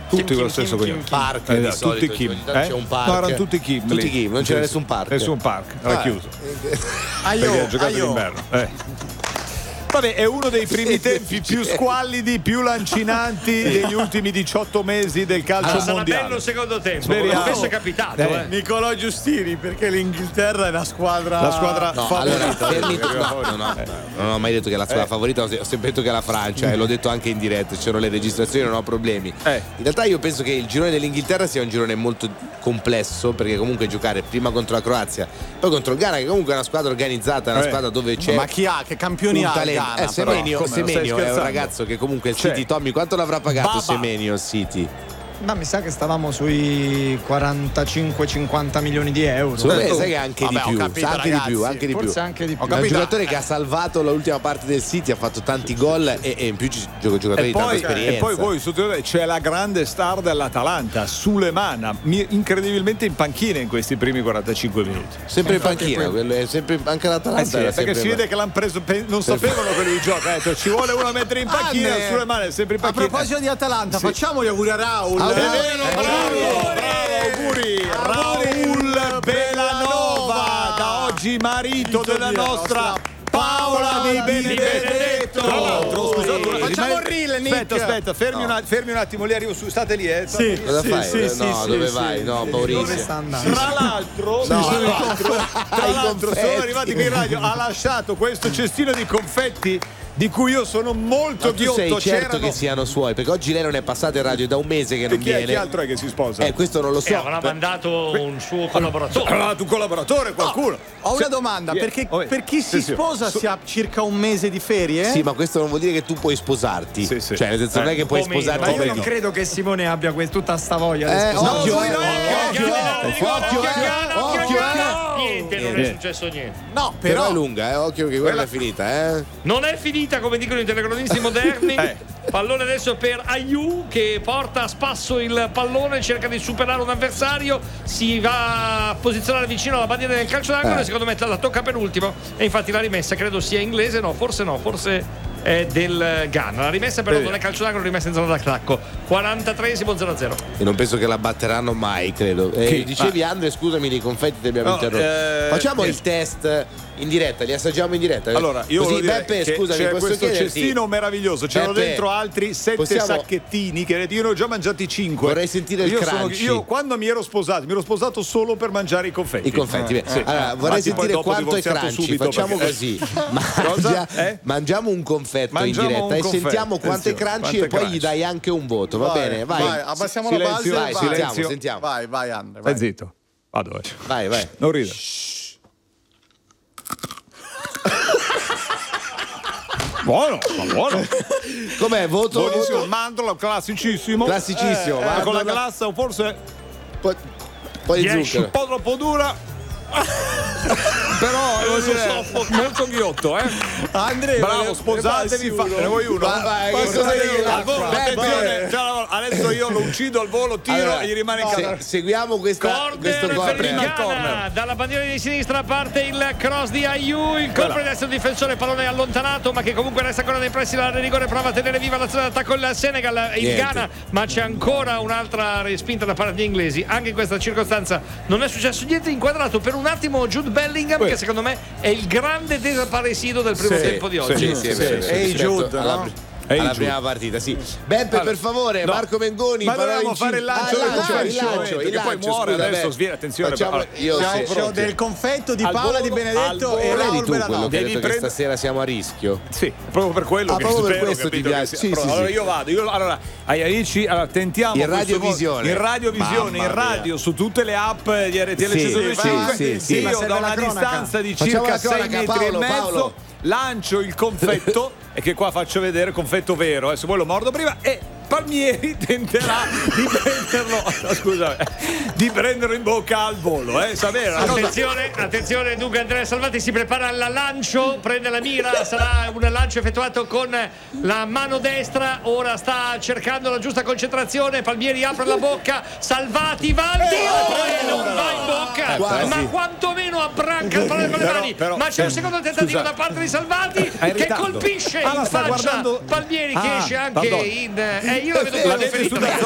Tutti con lo stesso cognome. Park di solito, tutti Kim. c'è un park. No, erano tutti Kim. Tutti Kim, non c'era nessun park. Nessun park, era chiuso. Perché ha giocato d'inverno. Vabbè, è uno dei primi tempi più squallidi, più lancinanti degli ultimi 18 mesi del calcio sarà mondiale. bello il secondo tempo. Speriamo. Spesso è capitato. Nicolò Giustini, perché l'Inghilterra è la squadra favorita. Non ho mai detto che è la squadra favorita, ho sempre detto che è la Francia e l'ho detto anche in diretta, c'erano le registrazioni, non ho problemi. In realtà io penso che il girone dell'Inghilterra sia un girone molto complesso, perché comunque giocare prima contro la Croazia, poi contro il Ghana, che comunque è una squadra organizzata, è una squadra dove c'è. Ma chi ha? Che campioni ha? Talento. Semenio è un ragazzo che comunque il City, Tommy, quanto l'avrà pagato Semenio il City? Ma mi sa che stavamo sui 45-50 milioni di euro. Sai che anche di più, anche di più. Forse anche di più. È un giocatore che ha salvato l'ultima parte del City, ha fatto tanti gol e in più giocatori di tanta esperienza. E poi voi c'è la grande star dell'Atalanta, Sulemana, incredibilmente in panchina in questi primi 45 minuti. Sempre in panchina, sempre anche l'Atalanta. Perché si vede che l'hanno preso, non sapevano quelli di gioco. Ci vuole uno a mettere in panchina, Sulemana è sempre in panchina. A proposito di Atalanta, facciamo gli auguri a Raul. È vero, bravo, auguri. Raul Bellanova, da oggi marito della nostra Paola Di Benedetto. Tra l'altro, scusate, facciamo il reel, Nick. Aspetta, fermi un attimo, lì arrivo su, state lì, Sì, cosa fai? Dove vai? No, paurissimo. Tra l'altro, sono arrivati qui in radio, ha lasciato questo cestino di confetti di cui io sono molto ghiotto. Tu sei certo che siano suoi, perché oggi lei non è passata in radio da un mese che non viene. Chi altro è che si sposa? Questo non lo so. Avrà mandato un suo collaboratore. Avrà mandato un collaboratore, qualcuno. Ho una domanda, perché per chi si sposa si ha circa un mese di ferie? Sì, ma questo non vuol dire che tu puoi sposarti. Cioè, nel senso non è che puoi sposarti. Ma io non credo che Simone abbia tutta sta voglia di sposarsi. Occhio. Niente, non è successo niente. No, però è lunga, occhio che quella è finita, Non è finita, come dicono i telecronisti moderni. Pallone adesso per Ayew, che porta a spasso il pallone, cerca di superare un avversario, si va a posizionare vicino alla bandiera del calcio d'angolo e secondo me la tocca per ultimo, e infatti la rimessa credo sia inglese, forse è del Ghana. La rimessa però non è calcio d'angolo, rimessa in zona d'attacco. 43esimo 0-0. E non penso che la batteranno mai, credo. Dicevi Andre, scusami, di confetti ti abbiamo interrotto. Facciamo il test in diretta, li assaggiamo in diretta. Allora, io così, voglio dire Beppe, che scusami, c'è posso questo chiederti? cestino meraviglioso, c'erano dentro altri 7 sacchettini che io ne ho già mangiati 5. Vorrei sentire il crunch. Io quando mi ero sposato solo per mangiare i confetti. Allora, vorrei sentire quanto è crunchy. Facciamo così. Mangiamo un confetto in diretta e sentiamo quanto è crunchy e poi gli dai anche un voto, va bene? Vai, abbassiamo la base. Vai, sentiamo. Vai, Andre. Stai zitto. Vado. Vai. Non ridere. Buono. Com'è voto? Buonissimo, mandorlo classicissimo. Con la glassa forse poi di zucchero. Un po' troppo dura. Però molto ghiotto, Andrea, bravo, sposatevi, ne vuoi uno? Attenzione, adesso io lo uccido al volo, tiro e gli rimane in casa. Seguiamo questo corner. Dalla bandiera di sinistra parte il cross di Ayew, il colpo di destro difensore, pallone allontanato ma che comunque resta ancora nei pressi dell'area di rigore, prova a tenere viva l'azione d'attacco il Senegal, il Ghana, ma c'è ancora un'altra respinta da parte degli inglesi. Anche in questa circostanza non è successo niente, inquadrato per un attimo Jude Bellingham, che secondo me è il grande desaparecido del primo tempo di oggi. Ehi Jude, alla prima partita, sì. Beppe, per favore, Marco Mengoni. Ma dovevamo fare il lancio, che poi muore adesso. Attenzione, c'ho del confetto di Paola Di Benedetto e Raul Bellanova. Credo che stasera siamo a rischio. Sì, proprio per quello che proprio per spero, questo ti piace. Sì, allora io vado. Allora, ai amici, tentiamo in radiovisione. In radio su tutte le app di RTL 125. Io da una distanza di circa 6 metri e mezzo lancio il confetto e che qua faccio vedere, confetto vero, se vuoi lo mordo prima, e Palmieri tenterà di prenderlo in bocca al volo, attenzione, dunque Andrea Salvati si prepara al lancio, prende la mira, sarà un lancio effettuato con la mano destra, ora sta cercando la giusta concentrazione, Palmieri apre la bocca, Salvati va al tiro e non va in bocca, ma quantomeno abbranca il pallone con le mani, ma c'è un secondo tentativo da parte di Salvati che colpisce in faccia Palmieri, che esce anche io la vedo ferita.